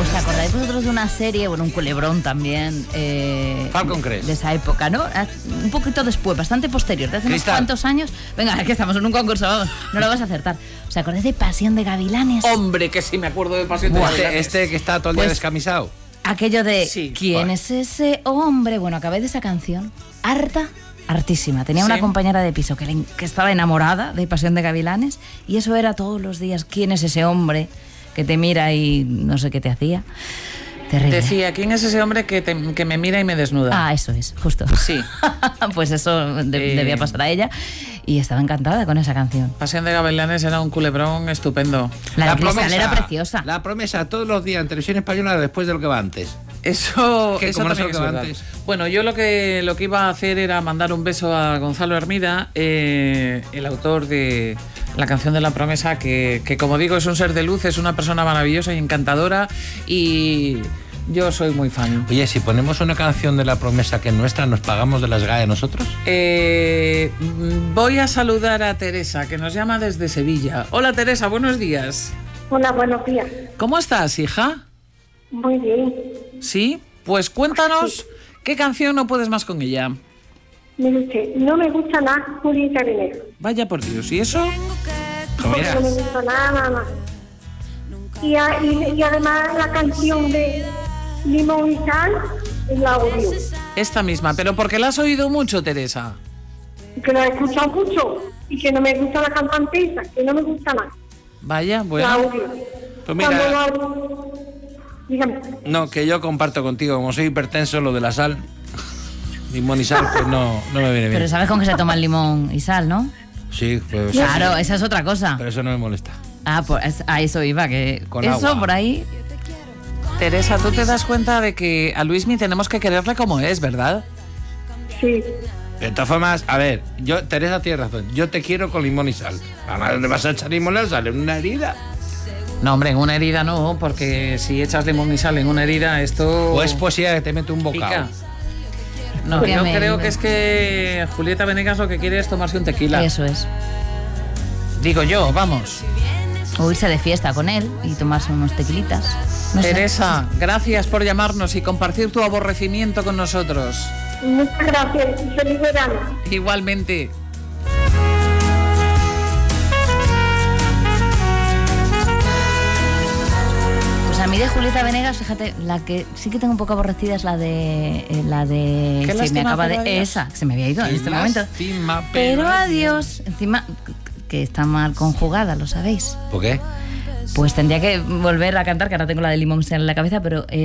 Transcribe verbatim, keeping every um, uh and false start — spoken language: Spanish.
¿Os acordáis vosotros de una serie, bueno, un culebrón también? Eh, Falcon Crest. De esa época, ¿no? Un poquito después, bastante posterior, de hace unos Cristal. cuantos años. Venga, es que estamos en un concurso, vamos, no lo vas a acertar. ¿Os acordáis de Pasión de Gavilanes? Hombre, que sí me acuerdo de Pasión de Buah, Gavilanes. este, este que está todo el día Pues- descamisado. Aquello de Sí, ¿quién buah. es ese hombre? Bueno, acabé de esa canción, harta, hartísima. Tenía una Sí. compañera de piso que, le, que estaba enamorada de Pasión de Gavilanes y eso era todos los días, ¿quién es ese hombre que te mira y no sé qué te hacía? Terrible. Decía, ¿quién es ese hombre que, te- que me mira y me desnuda? Ah, eso es, justo. Sí. Pues eso de- Eh. debía pasar a ella y estaba encantada con esa canción. Pasión de Gavilanes era un culebrón estupendo. La, de Cristal era preciosa. La promesa todos los días en televisión española después de lo que va antes. Eso, Que eso como no también sé es lo que va verdad. antes. Bueno, yo lo que, lo que iba a hacer era mandar un beso a Gonzalo Hermida, eh, el autor de la canción de La Promesa, que, que como digo es un ser de luz, es una persona maravillosa y encantadora y yo soy muy fan. Oye, si ponemos una canción de La Promesa que es nuestra, ¿nos pagamos de las G A E nosotros? Eh, voy a saludar a Teresa, que nos llama desde Sevilla. Hola Teresa, buenos días. Hola, buenos días. ¿Cómo estás, hija? Muy bien. ¿Sí? Pues cuéntanos qué canción no puedes más con ella. Mire usted, no me gusta nada Julieta Venegas. Vaya por Dios, ¿y eso? Pues mira, No me gusta nada, nada más. Y, a- y, y además la canción de Limón y Sal, la odio. Esta misma, pero porque la has oído mucho, Teresa. Que la he escuchado mucho y que no me gusta la cantante esa, que no me gusta nada. Vaya, La bueno. odio. pues mira, Cuando la- Dígame. no, que yo comparto contigo, como soy hipertenso, lo de la sal, limón y sal, pues no, no me viene bien. Pero sabes con qué se toma el limón y sal, ¿no? Sí, pues sí, Claro, esa es otra cosa. pero eso no me molesta. Ah, pues a eso iba, que Con eso agua. por ahí. Teresa, tú te das cuenta de que a Luismi tenemos que quererle como es, ¿verdad? Sí. De todas formas, a ver, yo, Teresa tiene razón, yo te quiero con limón y sal. Ahora le vas a echar limón y sal en una herida. No, hombre, en una herida no, porque si echas limón y sal en una herida, esto... O es poesía que te mete un pica. bocado. No, Porque yo me- creo que es que Julieta Venegas lo que quiere es tomarse un tequila. Eso es. Digo yo, vamos. O irse de fiesta con él y tomarse unos tequilitas. No sé. Teresa, gracias por llamarnos y compartir tu aborrecimiento con nosotros. Muchas gracias y feliz verano. Igualmente. Pues a mí de Julieta Venegas, fíjate, la que sí que tengo un poco aborrecida es la de eh, la de Qué se me lástima, acaba pero de adiós. esa, que se me había ido en Qué este momento. lástima, Pero adiós, encima que está mal conjugada, lo sabéis. ¿Por qué? Pues tendría que volver a cantar, que ahora tengo la de Limón en la cabeza, pero eh,